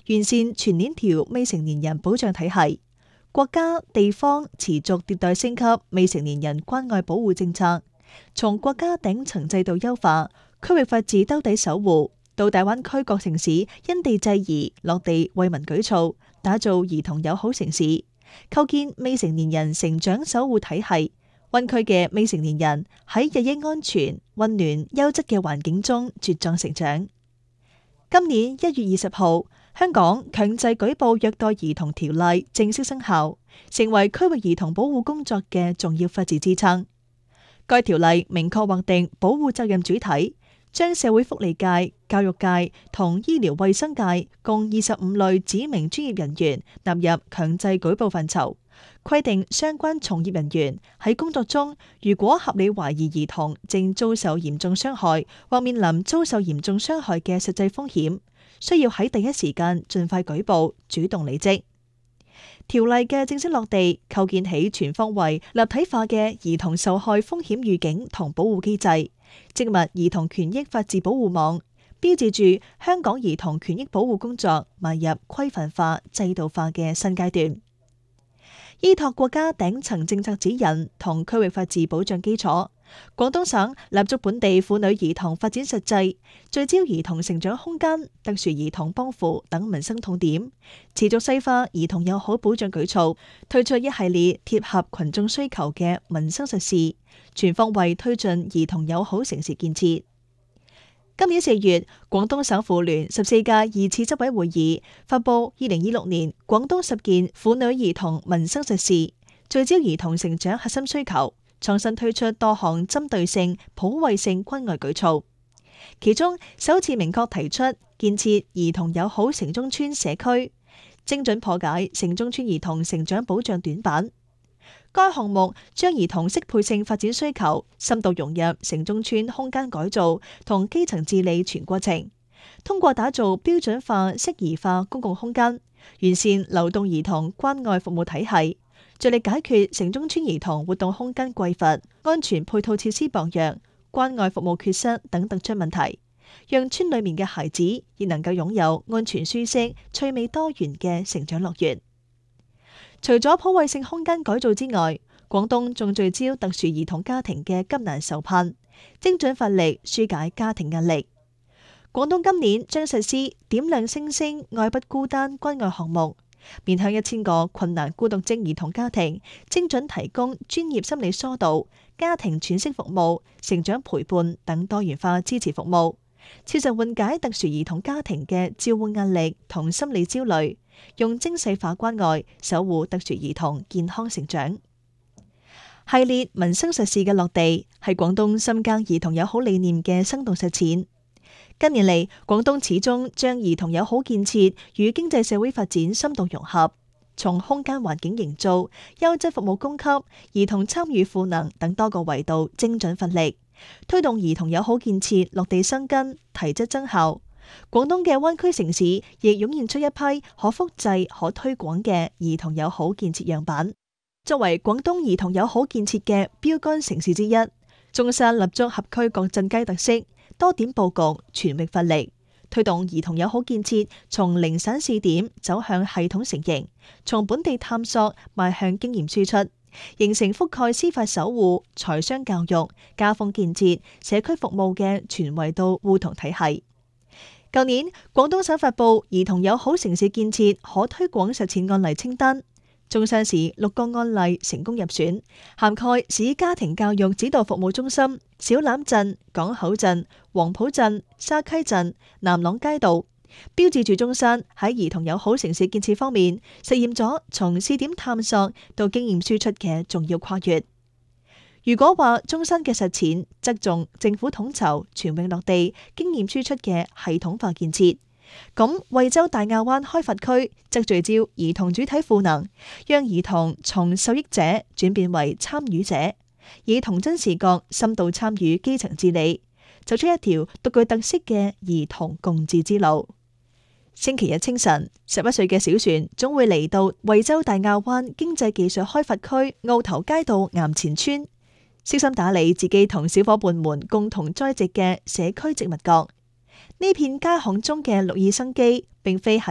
完善全鏈條未成年人保障體系。國家、地方持續迭代升級未成年人關愛保護政策，從國家頂層制度優化、區域法治兜底守護，到大灣區各城市因地制宜落地惠民舉措，打造兒童友好城市，構建未成年人成長守護體系。灣區嘅未成年人喺日益安全、溫暖、優質嘅環境中茁壯成長。今年1月20號，香港強制舉報虐待兒童條例正式生效，成為區域兒童保護工作嘅重要法治支撐。該條例明確劃定保護責任主體，將社會福利界、教育界同醫療衛生界共25類指明專業人員納入強制舉報範疇，規定相關從業人員喺工作中，如果合理懷疑兒童正遭受嚴重傷害或面臨遭受嚴重傷害嘅實際風險，需要喺第一時間盡快舉報，主動履職。條例嘅正式落地，構建起全方位立體化嘅兒童受害風險預警同保護機制，植物兒童權益法治保護網，標誌住香港兒童權益保護工作邁入規範化、制度化嘅新階段。依託國家頂層政策指引同區域法治保障基礎，廣東省立足本地婦女兒童發展實際，聚焦兒童成長空間、特殊兒童幫扶等民生痛點，持續細化兒童友好保障舉措，推出一系列貼合群眾需求嘅民生實事，全方位推進兒童友好城市建設。今年4月，廣東省婦聯14屆2次執委會議發佈2026年廣東10件婦女兒童民生實事，聚焦兒童成長核心需求，創新推出多項針對性、普惠性關愛舉措。其中，首次明確提出建設兒童友好城中村社區，精準破解城中村兒童成長保障短板。該項目將兒童適配性發展需求深度融入城中村空間改造同基層治理全過程，通過打造標準化、適宜化公共空間，完善流動兒童關愛服務體系，着力解決城中村兒童活動空間匱乏、安全配套設施薄弱、關愛服務缺失等突出問題，讓村裏面嘅孩子亦能夠擁有安全舒適、趣味多元嘅成長樂園。除咗普惠性空間改造之外，廣東仲聚焦特殊兒童家庭嘅急難愁盼，精準發力紓解家庭壓力。廣東今年將實施點亮星星愛不孤單關愛項目，面向1000個困難孤獨症兒童家庭，精準提供專業心理疏導、家庭喘息服務、成長陪伴等多元化支持服務，切實緩解特殊兒童家庭嘅照顧壓力同心理焦慮，用精細化關愛守護特殊兒童健康成長。系列民生實事嘅落地，係廣東深耕兒童友好理念嘅生動實踐。近年嚟，廣東始終將兒童友好建設與經濟社會發展深度融合，從空間環境營造、優質服務供給、兒童參與賦能等多個維度精準發力，推動兒童友好建設落地生根、提質增效。廣東嘅灣區城市亦湧現出一批可複製、可推廣嘅兒童友好建設樣板。作為廣東兒童友好建設嘅標杆城市之一，中山立足合區各鎮街特色，多點佈局，全域發力，推動兒童友好建設從零散試點走向系統成型，從本地探索邁向經驗輸出，形成覆蓋司法守護、財商教育、家風建設、社區服務嘅全維度互動體系。舊年，廣東省發布兒童友好城市建設可推廣實踐案例清單，中山市6個案例成功入選，涵蓋市家庭教育指導服務中心、小欖鎮、港口鎮、黃埔鎮、沙溪鎮、南朗街道，標誌住中山喺兒童友好城市建設方面實現咗從試點探索到經驗輸出嘅重要跨越。如果話中山嘅實踐側重政府統籌、全域落地、經驗輸出嘅系統化建設，咁惠州大亞灣開發區則聚焦兒童主體賦能，讓兒童從受益者轉變為參與者，以童真視角深度參與基層治理，走出一條獨具特色嘅兒童共治之路。星期日清晨，11歲嘅小船總會嚟到惠州大亞灣經濟技術開發區澳頭街道岩前村，悉心打理自己同小伙伴們共同栽植嘅社區植物角。呢片街巷中嘅綠意生機，並非係